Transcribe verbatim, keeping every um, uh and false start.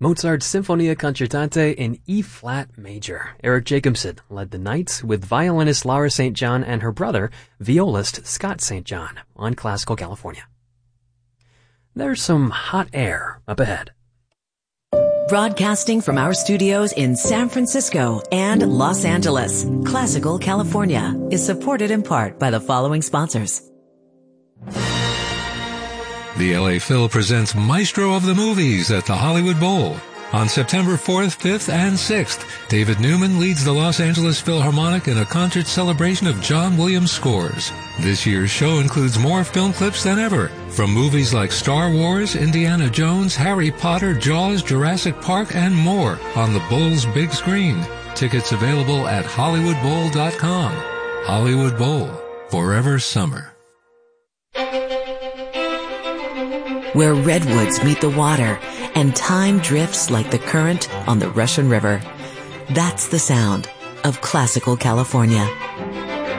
Mozart's Sinfonia Concertante in E-flat major. Eric Jacobson led the Knights with violinist Laura Saint John and her brother, violist Scott Saint John, on Classical California. There's some hot air up ahead. Broadcasting from our studios in San Francisco and Los Angeles, Classical California is supported in part by the following sponsors. The L A Phil presents Maestro of the Movies at the Hollywood Bowl. On September fourth, fifth, and sixth, David Newman leads the Los Angeles Philharmonic in a concert celebration of John Williams scores. This year's show includes more film clips than ever, from movies like Star Wars, Indiana Jones, Harry Potter, Jaws, Jurassic Park, and more on the Bowl's big screen. Tickets available at hollywood bowl dot com. Hollywood Bowl, forever summer. Where redwoods meet the water and time drifts like the current on the Russian River. That's the sound of Classical California.